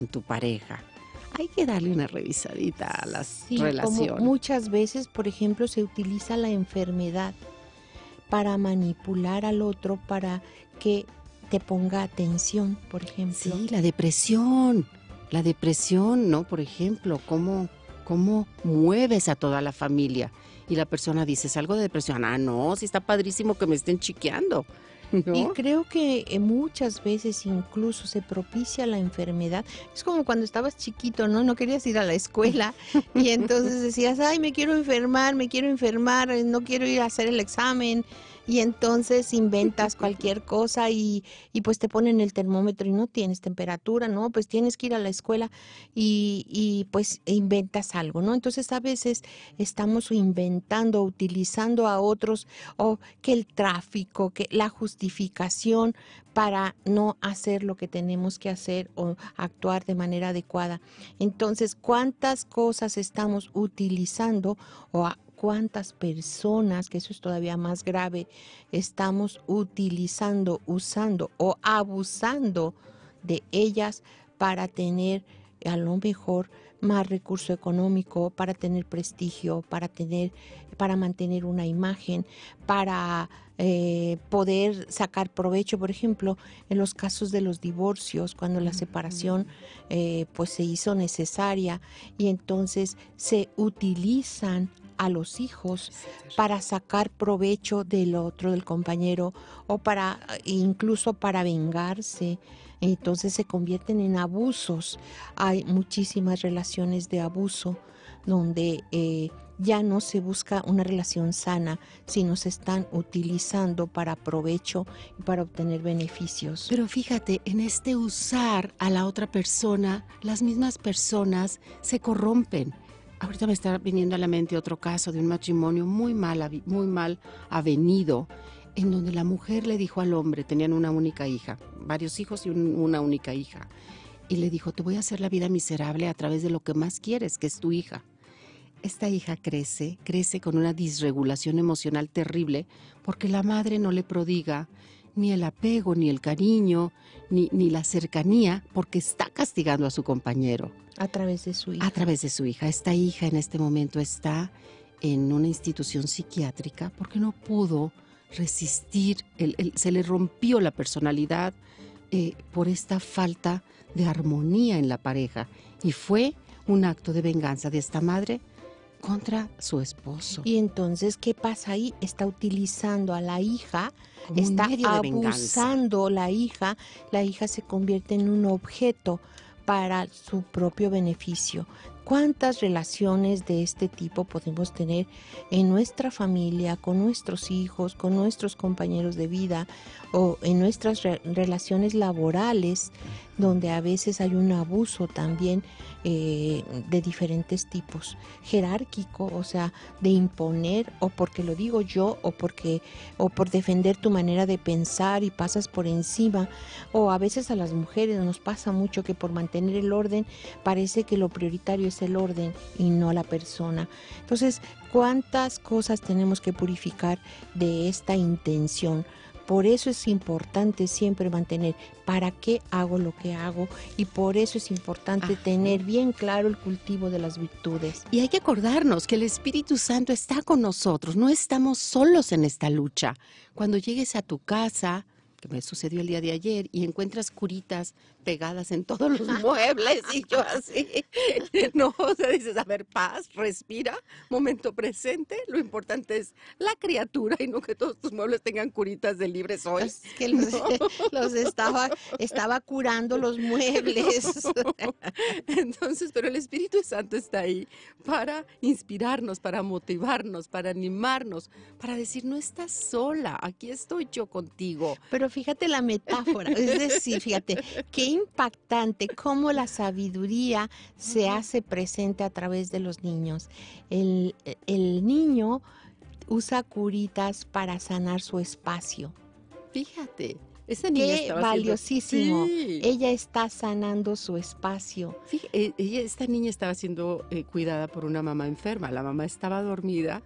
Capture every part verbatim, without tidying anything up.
tu pareja, hay que darle una revisadita a las Sí, como relaciones. muchas veces, por ejemplo, se utiliza la enfermedad para manipular al otro, para que te ponga atención, por ejemplo. Sí, la depresión, la depresión, ¿no? Por ejemplo, cómo, cómo mueves a toda la familia y la persona dice, salgo de depresión, ah, no, sí está padrísimo que me estén chiqueando, Y ¿no? creo que eh, muchas veces incluso se propicia la enfermedad. Es como cuando estabas chiquito, ¿no? No querías ir a la escuela y entonces decías, ay, me quiero enfermar, me quiero enfermar, eh, no quiero ir a hacer el examen. Y entonces inventas cualquier cosa y, y pues te ponen el termómetro y no tienes temperatura, ¿no? Pues tienes que ir a la escuela y, y pues inventas algo, ¿no? Entonces a veces estamos inventando, utilizando a otros o que el tráfico, que la justificación para no hacer lo que tenemos que hacer o actuar de manera adecuada. Entonces, ¿cuántas cosas estamos utilizando o a cuántas personas, que eso es todavía más grave, estamos utilizando, usando o abusando de ellas para tener a lo mejor más recurso económico, para tener prestigio, para tener, para mantener una imagen, para eh, poder sacar provecho, por ejemplo, en los casos de los divorcios, cuando la separación eh, pues se hizo necesaria y entonces se utilizan a los hijos para sacar provecho del otro, del compañero, o para incluso para vengarse. Entonces se convierten en abusos. Hay muchísimas relaciones de abuso donde eh, ya no se busca una relación sana, sino se están utilizando para provecho y para obtener beneficios. Pero fíjate, en este usar a la otra persona, las mismas personas se corrompen. Ahorita me está viniendo a la mente otro caso de un matrimonio muy mal, muy mal avenido, en donde la mujer le dijo al hombre, tenían una única hija, varios hijos y un, una única hija, y le dijo, te voy a hacer la vida miserable a través de lo que más quieres, que es tu hija. Esta hija crece, crece con una disregulación emocional terrible porque la madre no le prodiga ni el apego, ni el cariño, ni, ni la cercanía, porque está castigando a su compañero. A través de su hija. A través de su hija. Esta hija en este momento está en una institución psiquiátrica porque no pudo resistir, el, el, se le rompió la personalidad eh, por esta falta de armonía en la pareja. Y fue un acto de venganza de esta madre contra su esposo. Y entonces, ¿qué pasa ahí? Está utilizando a la hija, como está un medio de abusando venganza. la hija, la hija se convierte en un objeto para su propio beneficio. ¿Cuántas relaciones de este tipo podemos tener en nuestra familia, con nuestros hijos, con nuestros compañeros de vida o en nuestras re- relaciones laborales, donde a veces hay un abuso también eh, de diferentes tipos, jerárquico, o sea, de imponer, o porque lo digo yo, o porque, o por defender tu manera de pensar y pasas por encima, o a veces a las mujeres nos pasa mucho que por mantener el orden parece que lo prioritario es el orden y no la persona. Entonces, ¿cuántas cosas tenemos que purificar de esta intención? Por eso es importante siempre mantener para qué hago lo que hago y por eso es importante Ajá. tener bien claro el cultivo de las virtudes. Y hay que acordarnos que el Espíritu Santo está con nosotros, no estamos solos en esta lucha. Cuando llegues a tu casa, que me sucedió el día de ayer, y encuentras curitas pegadas en todos los muebles, y yo así, no, o sea, dices, a ver, paz, respira, momento presente, lo importante es la criatura y no que todos tus muebles tengan curitas de libre soy. Es que los, ¿no? los estaba, estaba curando los muebles. Entonces, pero el Espíritu Santo está ahí para inspirarnos, para motivarnos, para animarnos, para decir, no estás sola, aquí estoy yo contigo. Pero fíjate la metáfora, es decir, fíjate, qué impactante cómo la sabiduría se hace presente a través de los niños. El, el niño usa curitas para sanar su espacio. Fíjate, esa niña Qué estaba valiosísimo. Siendo, sí. Ella está sanando su espacio. Fíjate, ella, esta niña estaba siendo eh, cuidada por una mamá enferma. La mamá estaba dormida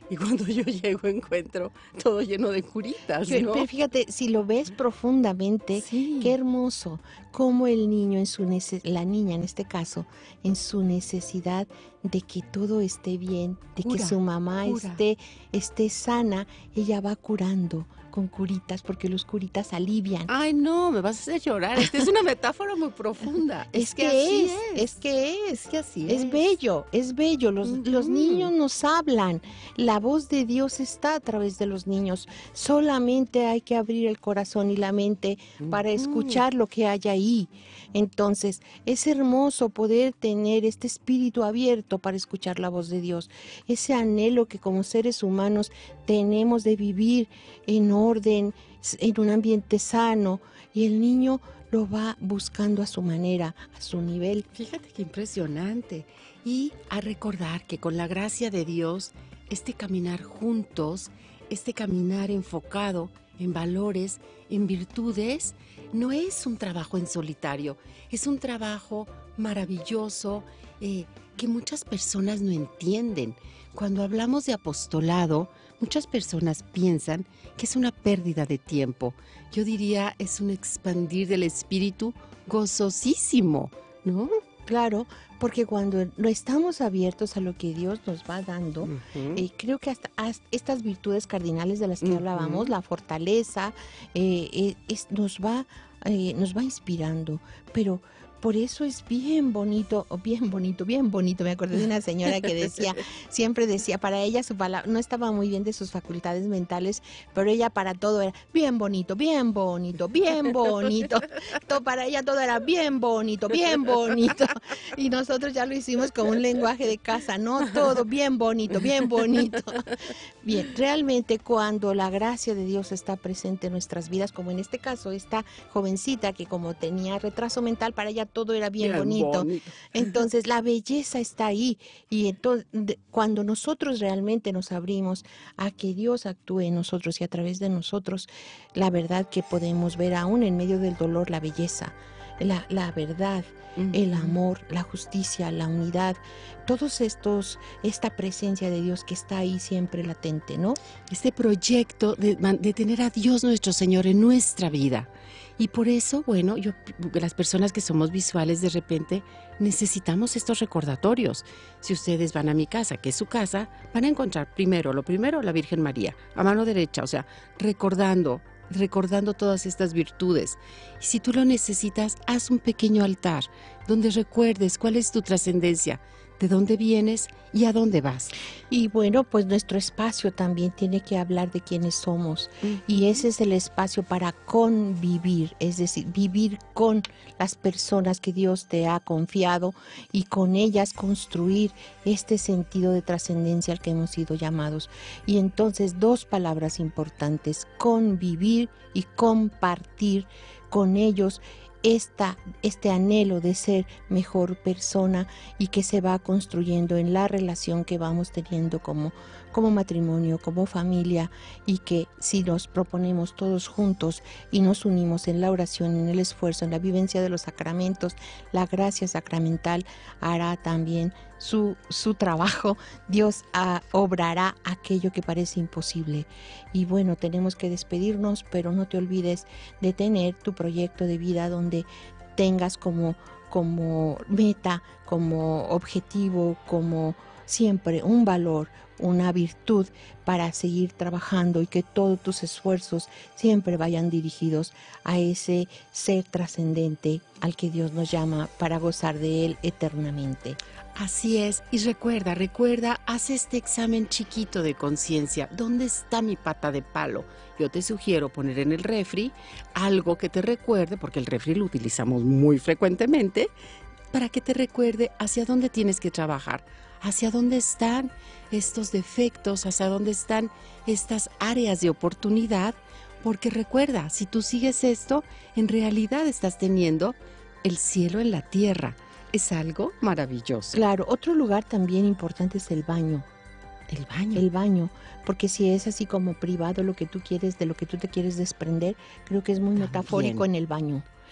y cuando yo llego encuentro todo lleno de curitas, Pero, ¿no? pero fíjate, si lo ves profundamente, Sí. qué hermoso, cómo el niño en su nece- la niña en este caso, en su necesidad de que todo esté bien, de que Cura, su mamá cura. esté, esté sana, ella va curando con curitas, porque los curitas alivian. Ay, no, me vas a hacer llorar. Esta es una metáfora muy profunda. Es, Es, que, así es, es. es que es. Es que así Es es. bello, es bello. Los, los Ujú. niños nos hablan. La voz de Dios está a través de los niños. Solamente hay que abrir el corazón y la mente para Ujú. escuchar lo que hay ahí. Entonces, es hermoso poder tener este espíritu abierto para escuchar la voz de Dios. Ese anhelo que como seres humanos tenemos de vivir en orden, en un ambiente sano. Y el niño lo va buscando a su manera, a su nivel. Fíjate qué impresionante. Y a recordar que con la gracia de Dios, este caminar juntos, este caminar enfocado en valores, en virtudes, no es un trabajo en solitario, es un trabajo maravilloso eh, que muchas personas no entienden. Cuando hablamos de apostolado, muchas personas piensan que es una pérdida de tiempo. Yo diría es un expandir del espíritu gozosísimo, ¿no? Claro, porque cuando no estamos abiertos a lo que Dios nos va dando, Ujú. eh, creo que hasta, hasta estas virtudes cardinales de las que Ujú. hablábamos, la fortaleza, eh, eh, es- nos va, eh, nos va inspirando, pero por eso es bien bonito, o bien bonito, bien bonito. Me acordé de una señora que decía, siempre decía, para ella su palabra, no estaba muy bien de sus facultades mentales, pero ella para todo era bien bonito, bien bonito, bien bonito. Todo, para ella todo era bien bonito, bien bonito. Y nosotros ya lo hicimos como un lenguaje de casa, ¿no? Todo bien bonito, bien bonito. Bien, realmente cuando la gracia de Dios está presente en nuestras vidas, como en este caso esta jovencita que como tenía retraso mental, para ella todo era bien, Bien bonito. bonito. Entonces la belleza está ahí y entonces de- cuando nosotros realmente nos abrimos a que Dios actúe en nosotros y a través de nosotros, la verdad que podemos ver aún en medio del dolor la belleza, la, la verdad, el Ujú. amor, la justicia, la unidad, todos estos, esta presencia de Dios que está ahí siempre latente, ¿no? Este proyecto de, man- de tener a Dios nuestro Señor en nuestra vida. Y por eso, bueno, yo, las personas que somos visuales de repente necesitamos estos recordatorios. Si ustedes van a mi casa, que es su casa, van a encontrar primero, lo primero, la Virgen María, a mano derecha, o sea, recordando, recordando todas estas virtudes. Y si tú lo necesitas, haz un pequeño altar donde recuerdes cuál es tu trascendencia, de dónde vienes y a dónde vas. Y bueno, pues nuestro espacio también tiene que hablar de quiénes somos. Y ese es el espacio para convivir, es decir, vivir con las personas que Dios te ha confiado y con ellas construir este sentido de trascendencia al que hemos sido llamados. Y entonces dos palabras importantes, convivir y compartir con ellos esta, este anhelo de ser mejor persona y que se va construyendo en la relación que vamos teniendo como, como matrimonio, como familia, y que si nos proponemos todos juntos y nos unimos en la oración, en el esfuerzo, en la vivencia de los sacramentos, la gracia sacramental hará también su, su trabajo. Dios ah, obrará aquello que parece imposible. Y bueno, tenemos que despedirnos, pero no te olvides de tener tu proyecto de vida donde tengas como, como meta, como objetivo, como siempre un valor, una virtud para seguir trabajando y que todos tus esfuerzos siempre vayan dirigidos a ese ser trascendente al que Dios nos llama para gozar de Él eternamente. Así es, y recuerda, recuerda, haz este examen chiquito de conciencia. ¿Dónde está mi pata de palo? Yo te sugiero poner en el refri algo que te recuerde, porque el refri lo utilizamos muy frecuentemente, para que te recuerde hacia dónde tienes que trabajar, hacia dónde están estos defectos, hacia dónde están estas áreas de oportunidad, porque recuerda, si tú sigues esto, en realidad estás teniendo el cielo en la tierra. Es algo maravilloso. Claro, otro lugar también importante es el baño. El baño. El baño, porque si es así como privado lo que tú quieres, de lo que tú te quieres desprender, creo que es muy También. metafórico en el baño.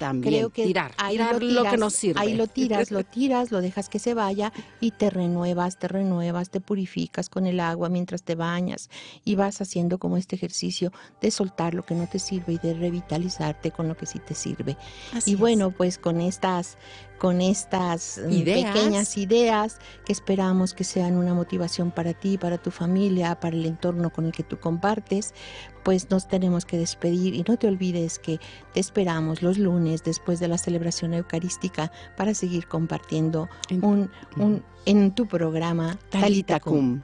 También, creo que tirar, ahí tirar lo, tiras, lo que no sirve. Ahí lo tiras, lo tiras, lo dejas que se vaya y te renuevas, te renuevas, te purificas con el agua mientras te bañas y vas haciendo como este ejercicio de soltar lo que no te sirve y de revitalizarte con lo que sí te sirve. Así y bueno, es. pues con estas, con estas Ideas. pequeñas ideas que esperamos que sean una motivación para ti, para tu familia, para el entorno con el que tú compartes, pues nos tenemos que despedir y no te olvides que te esperamos los lunes después de la celebración eucarística para seguir compartiendo En, un, un, en tu programa Talita Cum.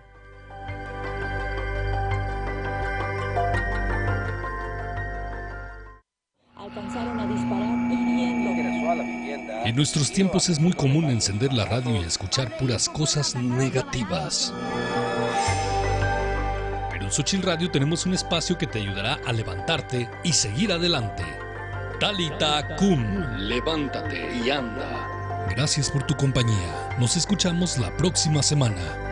Alcanzaron a disparar hiriendo. Ingresó a la vivienda. En nuestros tiempos es muy común encender la radio y escuchar puras cosas negativas. Pero en Xochitl Radio tenemos un espacio que te ayudará a levantarte y seguir adelante. Talita Cum, levántate y anda. Gracias por tu compañía. Nos escuchamos la próxima semana.